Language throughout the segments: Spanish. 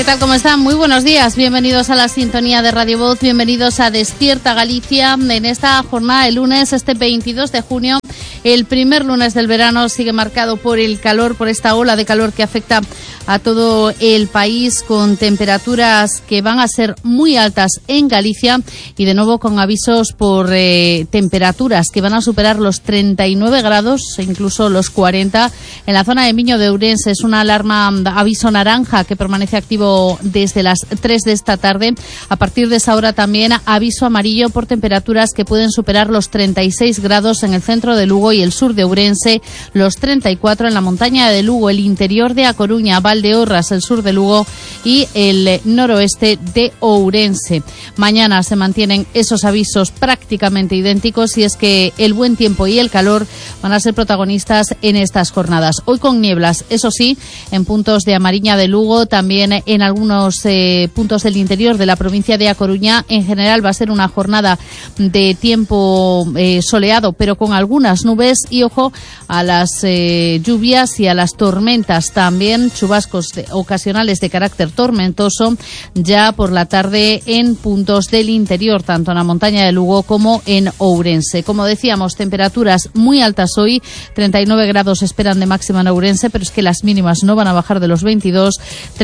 tal? ¿Cómo están? Muy buenos días. Bienvenidos a la sintonía de Radio Voz. Bienvenidos a Despierta Galicia. En esta jornada de lunes, este 22 de junio, el primer lunes del verano, sigue marcado por el calor, por esta ola de calor que afecta a todo el país, con temperaturas que van a ser muy altas en Galicia y de nuevo con avisos por temperaturas que van a superar los 39 grados e incluso los 40 en la zona de Miño de Ourense. Es una alarma, aviso naranja, que permanece activo desde las 3 de esta tarde. A partir de esa hora también aviso amarillo por temperaturas que pueden superar los 36 grados en el centro de Lugo y el sur de Ourense, los 34 en la montaña de Lugo, el interior de A Coruña, Valdeorras, el sur de Lugo y el noroeste de Ourense. Mañana se mantienen esos avisos prácticamente idénticos, y es que el buen tiempo y el calor van a ser protagonistas en estas jornadas. Hoy con nieblas, eso sí, en puntos de Amariña de Lugo, también en algunos puntos del interior de la provincia de A Coruña. En general va a ser una jornada de tiempo soleado, pero con algunas nubes, y ojo a las lluvias y a las tormentas también, chubascos ocasionales de carácter tormentoso ya por la tarde en puntos del interior, tanto en la montaña de Lugo como en Ourense. Como decíamos, temperaturas muy altas hoy, 39 grados esperan de máxima en Ourense, pero es que las mínimas no van a bajar de los 22,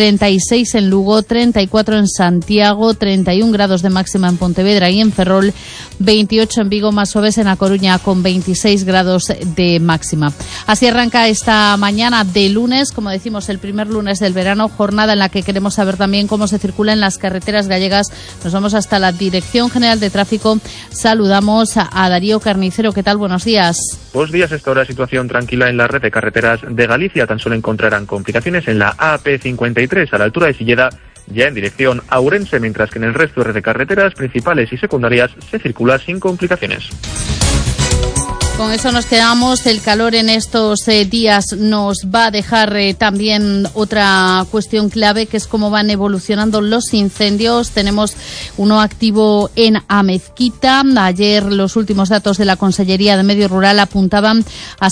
36 en Lugo, 34 en Santiago, 31 grados de máxima en Pontevedra y en Ferrol, 28 en Vigo, más suaves en A Coruña con 26 grados de máxima. Así arranca esta mañana de lunes, como decimos, el primer lunes del verano, jornada en la que queremos saber también cómo se circula en las carreteras gallegas. Nos vamos hasta la Dirección General de Tráfico. Saludamos a Darío Carnicero. ¿Qué tal? Buenos días. Buenos días. Esta hora situación tranquila en la red de carreteras de Galicia. Tan solo encontrarán complicaciones en la AP53 a la altura de Silleda, ya en dirección a Ourense, mientras que en el resto de carreteras principales y secundarias se circula sin complicaciones. Con eso nos quedamos. El calor en estos días nos va a dejar también otra cuestión clave, que es cómo van evolucionando los incendios. Tenemos uno activo en Amezquita. Ayer los últimos datos de la Consellería de Medio Rural apuntaban a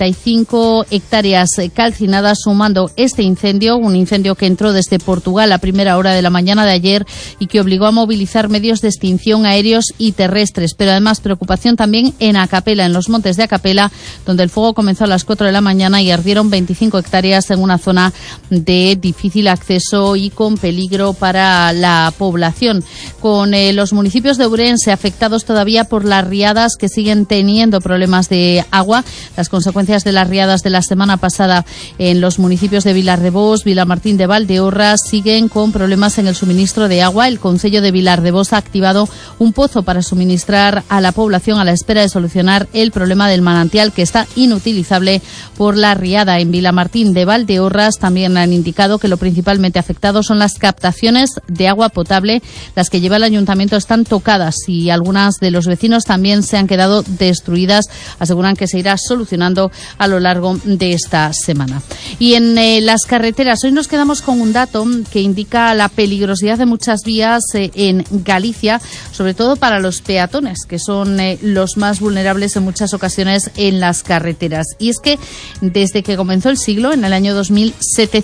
75 hectáreas calcinadas, sumando este incendio, un incendio que entró desde Portugal a primera hora de la mañana de ayer y que obligó a movilizar medios de extinción aéreos y terrestres. Pero además preocupación también en Acapela, en los montes de Acapela, donde el fuego comenzó a las 4 de la mañana y ardieron 25 hectáreas en una zona de difícil acceso y con peligro para la población. Con los municipios de Ourense afectados todavía por las riadas, que siguen teniendo problemas de agua. Las consecuencias de las riadas de la semana pasada en los municipios de Vilardevós, Vilamartín de Valdeorras, siguen con problemas en el suministro de agua. El Concello de Vilardevós ha activado un pozo para suministrar a la población a la espera de solucionar el problema del manantial, que está inutilizable por la riada. En Vilamartín de Valdeorras también han indicado que lo principalmente afectado son las captaciones de agua potable. Las que lleva el ayuntamiento están tocadas y algunas de los vecinos también se han quedado destruidas. Aseguran que se irá solucionando a lo largo de esta semana. Y en las carreteras, hoy nos quedamos con un dato que indica la peligrosidad de muchas vías en Galicia, sobre todo para los peatones, que son los más vulnerables en muchas ocasiones en las carreteras. Y es que desde que comenzó el siglo, en el año 2000,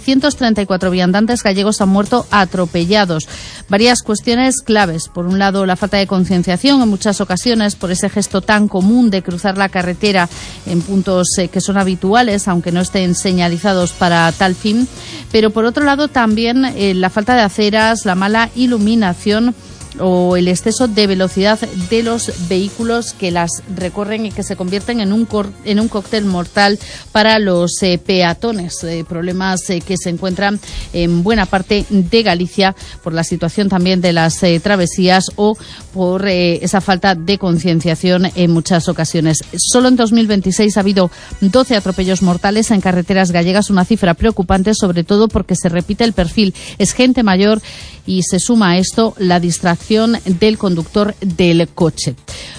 734 viandantes gallegos han muerto atropellados. Varias cuestiones claves. Por un lado, la falta de concienciación en muchas ocasiones por ese gesto tan común de cruzar la carretera en puntos que son habituales, aunque no estén señalizados para tal fin. Pero por otro lado también la falta de aceras, la mala iluminación o el exceso de velocidad de los vehículos que las recorren y que se convierten en un cóctel mortal para los peatones. Problemas que se encuentran en buena parte de Galicia por la situación también de las travesías o por esa falta de concienciación en muchas ocasiones. Solo en 2026 ha habido 12 atropellos mortales en carreteras gallegas, una cifra preocupante, sobre todo porque se repite el perfil. Es gente mayor y se suma a esto la distracción del conductor del coche.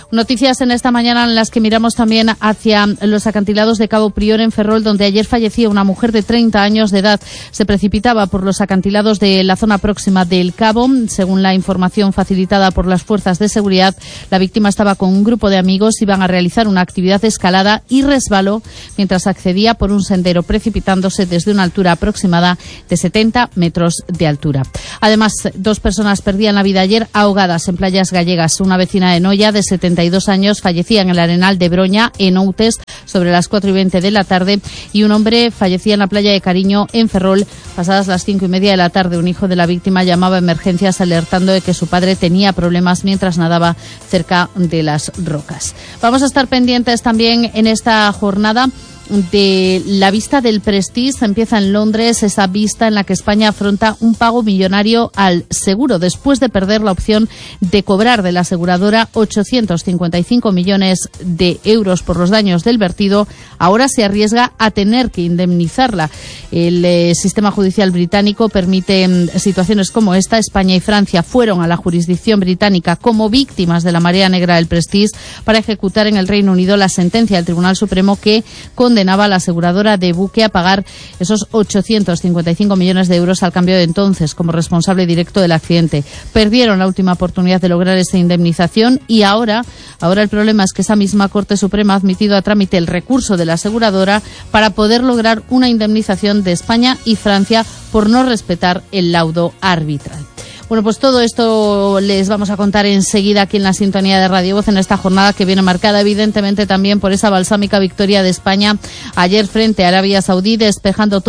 Noticias en esta mañana en las que miramos también hacia los acantilados de Cabo Prior en Ferrol, donde ayer fallecía una mujer de 30 años de edad. Se precipitaba por los acantilados de la zona próxima del Cabo. Según la información facilitada por las fuerzas de seguridad, la víctima estaba con un grupo de amigos, iban a realizar una actividad de escalada y resbaló mientras accedía por un sendero, precipitándose desde una altura aproximada de 70 metros de altura. Además, 2 personas perdían la vida ayer ahogadas en playas gallegas. Una vecina de Noia, de 72 años, fallecía en el Arenal de Broña, en Outes, sobre las 4:20 de la tarde, y un hombre fallecía en la playa de Cariño, en Ferrol, pasadas las 5:30 de la tarde. Un hijo de la víctima llamaba a emergencias alertando de que su padre tenía problemas mientras nadaba cerca de las rocas. Vamos a estar pendientes también en esta jornada de la vista del Prestige. Empieza en Londres esa vista en la que España afronta un pago millonario al seguro después de perder la opción de cobrar de la aseguradora 855 millones de euros por los daños del vertido. Ahora se arriesga a tener que indemnizarla. El sistema judicial británico permite situaciones como esta. España y Francia fueron a la jurisdicción británica como víctimas de la marea negra del Prestige para ejecutar en el Reino Unido la sentencia del Tribunal Supremo que condenaba a la aseguradora de buque a pagar esos 855 millones de euros al cambio de entonces como responsable directo del accidente. Perdieron la última oportunidad de lograr esa indemnización y ahora el problema es que esa misma Corte Suprema ha admitido a trámite el recurso de la aseguradora para poder lograr una indemnización de España y Francia por no respetar el laudo arbitral. Bueno, pues todo esto les vamos a contar enseguida aquí en la sintonía de Radio Voz en esta jornada que viene marcada evidentemente también por esa balsámica victoria de España ayer frente a Arabia Saudí, despejando